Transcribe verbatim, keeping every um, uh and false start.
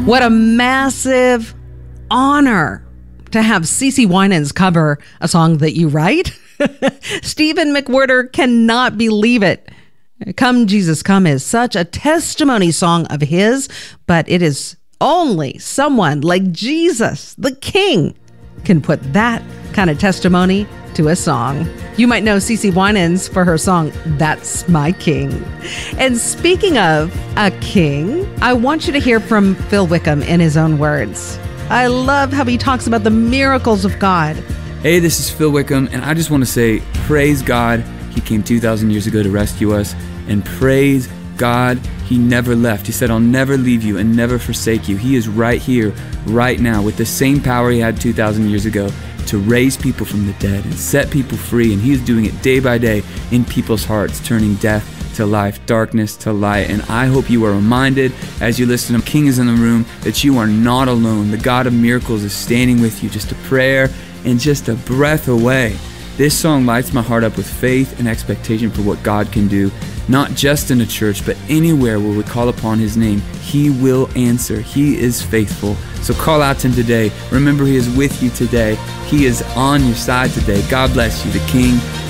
What a massive honor to have CeCe Winans cover a song that you write. Stephen McWhirter cannot believe it. Come Jesus Come is such a testimony song of his, but it is only someone like Jesus, the King, can put that kind of testimony to a song. You might know CeCe Winans for her song, That's My King. And speaking of a king, I want you to hear from Phil Wickham in his own words. I love how he talks about the miracles of God. Hey, this is Phil Wickham, and I just want to say, praise God, he came two thousand years ago to rescue us, and praise God, he never left. He said, I'll never leave you and never forsake you. He is right here, right now, with the same power he had two thousand years ago to raise people from the dead and set people free, and he is doing it day by day in people's hearts, turning death to life, darkness to light. And I hope you are reminded as you listen to King is in the Room that you are not alone. The God of miracles is standing with you, just a prayer and just a breath away. This song lights my heart up with faith and expectation for what God can do, not just in a church, but anywhere where we call upon his name. He will answer. He is faithful. So call out to him today. Remember, he is with you today. He is on your side today. God bless you. The King